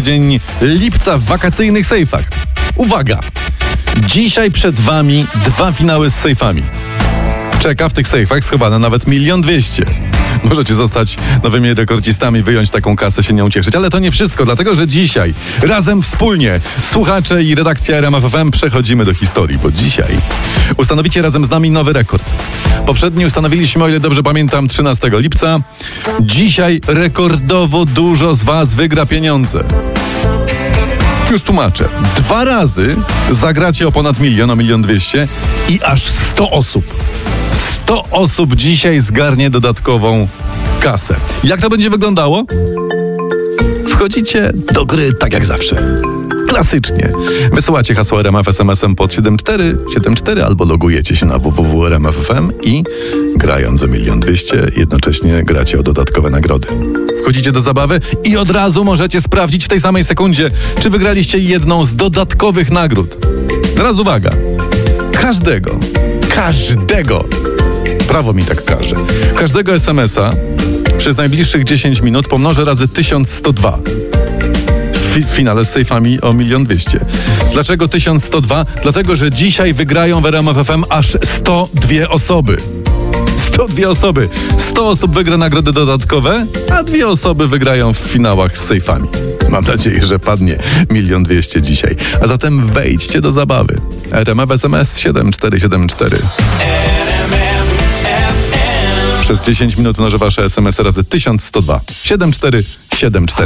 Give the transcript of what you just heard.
dzień lipca w wakacyjnych sejfach. Uwaga! Dzisiaj przed wami 2 finały z sejfami. Czeka w tych sejfach schowane nawet 1 200 000. Możecie zostać nowymi rekordzistami, wyjąć taką kasę, się nie ucieszyć. Ale to nie wszystko, dlatego że dzisiaj razem wspólnie słuchacze i redakcja RMF FM przechodzimy do historii, bo dzisiaj ustanowicie razem z nami nowy rekord. Poprzedni ustanowiliśmy, o ile dobrze pamiętam, 13 lipca. Dzisiaj rekordowo dużo z was wygra pieniądze. Już tłumaczę. 2 razy zagracie o ponad 1 200 000 i aż 100 osób. 100 osób dzisiaj zgarnie dodatkową kasę. Jak to będzie wyglądało? Wchodzicie do gry tak jak zawsze. Klasycznie. Wysyłacie hasło RMF SMS-em pod 7474 albo logujecie się na www.rmf.fm i grając za 1 200 000 jednocześnie gracie o dodatkowe nagrody. Wchodzicie do zabawy i od razu możecie sprawdzić w tej samej sekundzie, czy wygraliście jedną z dodatkowych nagród. Teraz uwaga. Każdego, prawo mi tak każe, każdego SMS-a przez najbliższych 10 minut pomnożę razy 1102. W finale z sejfami o 1 200 000. Dlaczego 1102? Dlatego, że dzisiaj wygrają w RMF FM aż 102 osoby. 102 osoby. 100 osób wygra nagrody dodatkowe, a 2 osoby wygrają w finałach z sejfami. Mam nadzieję, że padnie 1 200 000 dzisiaj. A zatem wejdźcie do zabawy. RMF SMS 7474. Przez 10 minut mnożę wasze SMS razy 1102. 7474.